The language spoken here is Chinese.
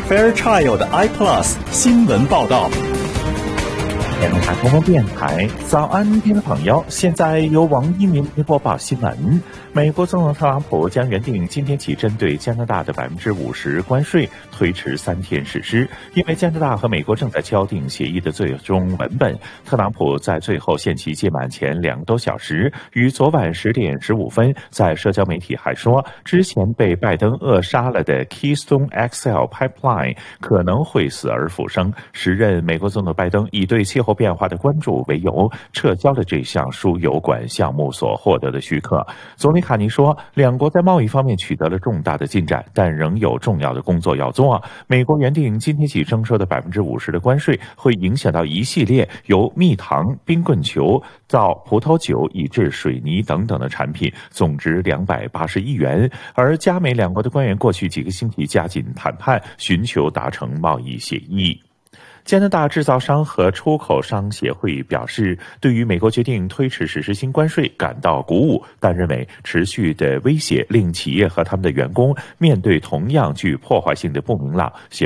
Fairchild iPlus 新闻报道。 天南海中文电台早安，听众朋友，现在由王一鸣播报新闻。美国总统特朗普将原定今天起针对加拿大的50%关税推迟3天实施，因为加拿大和美国正在敲定协议的最终文本。特朗普在最后限期届满前2个多小时，于昨晚10点15分在社交媒体还说，之前被拜登扼杀了的 Keystone XL Pipeline 可能会死而复生。时任美国总统拜登以对气候变化的关注为由，撤销了这项输油管项目所获得的许可。总理卡尼说，两国在贸易方面取得了重大的进展，但仍有重要的工作要做。美国原定今天起征收的50%的关税，会影响到一系列由蜜糖、冰棍球到葡萄酒以至水泥等等的产品，总值280亿元。而加美两国的官员过去几个星期加紧谈判，寻求达成贸易协议。加拿大制造商和出口商协会表示，对于美国决定推迟实施新关税感到鼓舞，但认为持续的威胁令企业和他们的员工面对同样具破坏性的不明朗。